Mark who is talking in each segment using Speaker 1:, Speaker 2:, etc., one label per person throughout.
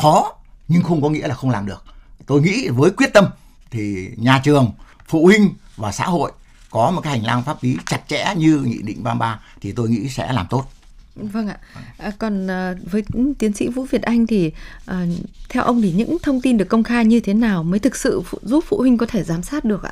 Speaker 1: khó nhưng không có nghĩa là không làm được. Tôi nghĩ với quyết tâm thì nhà trường, phụ huynh và xã hội có một cái hành lang pháp lý chặt chẽ như Nghị định 33 thì tôi nghĩ sẽ làm tốt.
Speaker 2: Vâng ạ. Còn với tiến sĩ Vũ Việt Anh thì theo ông thì những thông tin được công khai như thế nào mới thực sự giúp phụ huynh có thể giám sát được ạ?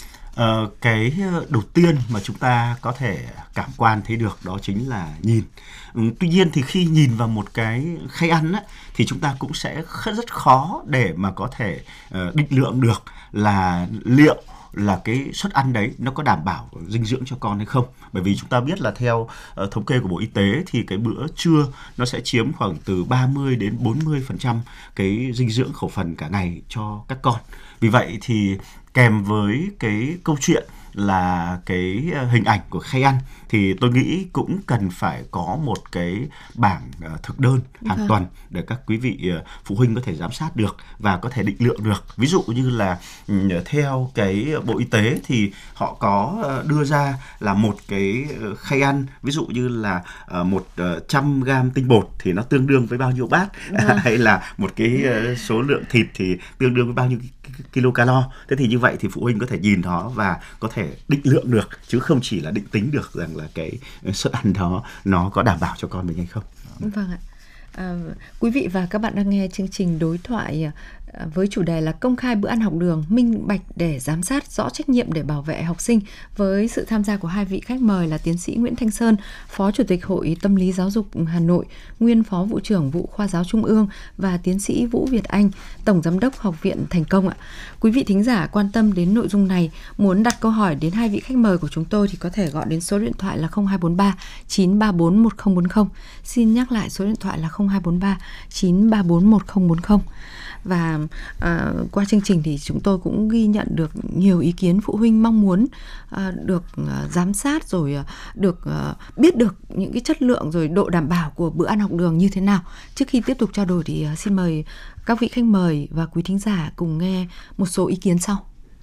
Speaker 3: Cái đầu tiên mà chúng ta có thể cảm quan thấy được đó chính là nhìn. Tuy nhiên thì khi nhìn vào một cái khay ăn á, thì chúng ta cũng sẽ rất khó để mà có thể định lượng được là liệu là cái suất ăn đấy nó có đảm bảo dinh dưỡng cho con hay không. Bởi vì chúng ta biết là theo thống kê của Bộ Y tế thì cái bữa trưa nó sẽ chiếm khoảng từ 30 đến 40% cái dinh dưỡng khẩu phần cả ngày cho các con. Vì vậy thì kèm với cái câu chuyện là cái hình ảnh của khay ăn thì tôi nghĩ cũng cần phải có một cái bảng thực đơn hàng tuần để các quý vị phụ huynh có thể giám sát được và có thể định lượng được. Ví dụ như là theo cái Bộ Y tế thì họ có đưa ra là một cái khay ăn, ví dụ như là 100 gram tinh bột thì nó tương đương với bao nhiêu bát, hay là một cái số lượng thịt thì tương đương với bao nhiêu kilocalo. Thế thì như vậy thì phụ huynh có thể nhìn nó và có thể định lượng được, chứ không chỉ là định tính được rằng là cái suất ăn đó nó có đảm bảo cho con mình hay không.
Speaker 2: Vâng ạ. Quý vị và các bạn đang nghe chương trình đối thoại với chủ đề là công khai bữa ăn học đường, minh bạch để giám sát, rõ trách nhiệm để bảo vệ học sinh, với sự tham gia của hai vị khách mời là tiến sĩ Nguyễn Thanh Sơn, Phó Chủ tịch Hội Tâm lý Giáo dục Hà Nội, nguyên Phó Vụ trưởng Vụ Khoa giáo Trung ương, và tiến sĩ Vũ Việt Anh, Tổng Giám đốc Học viện Thành Công ạ. Quý vị thính giả quan tâm đến nội dung này, muốn đặt câu hỏi đến hai vị khách mời của chúng tôi thì có thể gọi đến số điện thoại là 0243 934 1040. Xin nhắc lại số điện thoại là 0243 934 1040. Và qua chương trình thì chúng tôi cũng ghi nhận được nhiều ý kiến phụ huynh mong muốn được giám sát, rồi được biết được những cái chất lượng rồi độ đảm bảo của bữa ăn học đường như thế nào. Trước khi tiếp tục trao đổi thì xin mời các vị khách mời và quý thính giả cùng nghe một số ý kiến sau.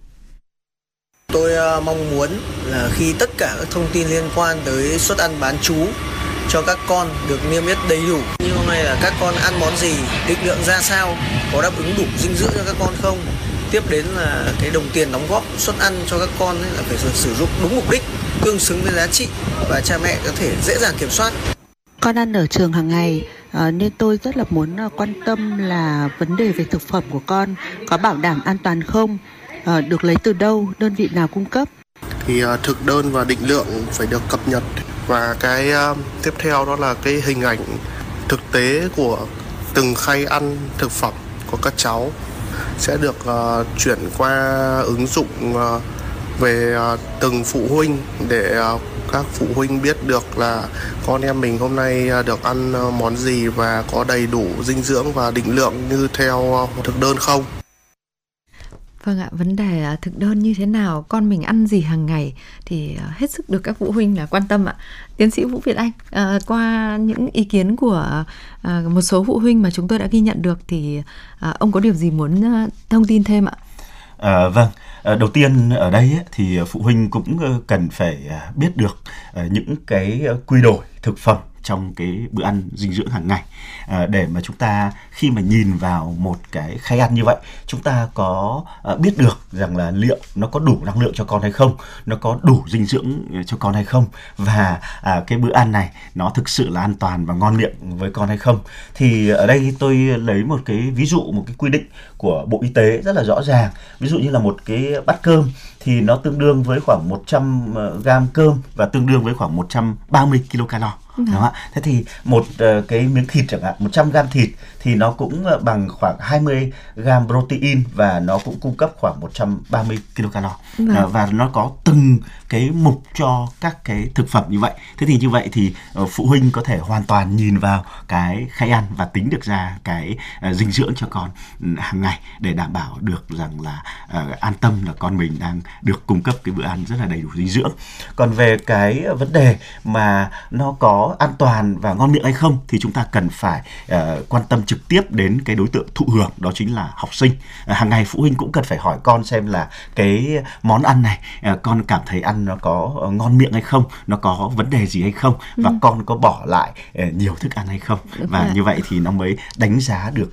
Speaker 4: Tôi mong muốn là khi tất cả các thông tin liên quan tới suất ăn bán trú cho các con được niêm yết đầy đủ, như hôm nay là các con ăn món gì, định lượng ra sao, có đáp ứng đủ dinh dưỡng cho các con không. Tiếp đến là cái đồng tiền đóng góp suất ăn cho các con là phải sử dụng đúng mục đích, tương xứng với giá trị và cha mẹ có thể dễ dàng kiểm soát.
Speaker 5: Con ăn ở trường hàng ngày nên tôi rất là muốn quan tâm là vấn đề về thực phẩm của con có bảo đảm an toàn không, được lấy từ đâu, đơn vị nào cung cấp.
Speaker 6: Thì thực đơn và định lượng phải được cập nhật. Và cái tiếp theo đó là cái hình ảnh thực tế của từng khay ăn thực phẩm của các cháu sẽ được chuyển qua ứng dụng về từng phụ huynh để các phụ huynh biết được là con em mình hôm nay được ăn món gì và có đầy đủ dinh dưỡng và định lượng như theo thực đơn không.
Speaker 2: Vâng ạ, vấn đề thực đơn như thế nào, con mình ăn gì hàng ngày thì hết sức được các phụ huynh là quan tâm ạ. Tiến sĩ Vũ Việt Anh, qua những ý kiến của một số phụ huynh mà chúng tôi đã ghi nhận được thì ông có điều gì muốn thông tin thêm ạ?
Speaker 3: Vâng, đầu tiên ở đây thì phụ huynh cũng cần phải biết được những cái quy đổi thực phẩm trong cái bữa ăn dinh dưỡng hàng ngày, để mà chúng ta khi mà nhìn vào một cái khay ăn như vậy, chúng ta có biết được rằng là liệu nó có đủ năng lượng cho con hay không, nó có đủ dinh dưỡng cho con hay không, và cái bữa ăn này nó thực sự là an toàn và ngon miệng với con hay không. Thì ở đây tôi lấy một cái ví dụ, một cái quy định của Bộ Y tế rất là rõ ràng. Ví dụ như là một cái bát cơm thì nó tương đương với khoảng 100 gram cơm và tương đương với khoảng 130 kilocalo. Đúng không ạ? Thế thì một cái miếng thịt chẳng hạn, 100 gram thịt thì nó cũng bằng khoảng 20 gram protein và nó cũng cung cấp khoảng 130 kilocalo. Và nó có từng cái mục cho các cái thực phẩm như vậy. Thế thì như vậy thì phụ huynh có thể hoàn toàn nhìn vào cái khay ăn và tính được ra cái dinh dưỡng cho con hàng ngày để đảm bảo được rằng là an tâm là con mình đang được cung cấp cái bữa ăn rất là đầy đủ dinh dưỡng. Còn về cái vấn đề mà nó có an toàn và ngon miệng hay không thì chúng ta cần phải quan tâm trực tiếp đến cái đối tượng thụ hưởng, đó chính là học sinh. Hàng ngày phụ huynh cũng cần phải hỏi con xem là cái món ăn này con cảm thấy ăn nó có ngon miệng hay không, nó có vấn đề gì hay không, và con có bỏ lại nhiều thức ăn hay không. Và như vậy thì nó mới đánh giá được